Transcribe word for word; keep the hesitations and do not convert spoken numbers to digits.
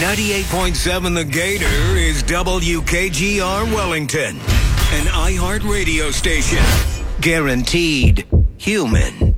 ninety-eight point seven The Gator is W K G R Wellington, an iHeart radio station. Guaranteed human.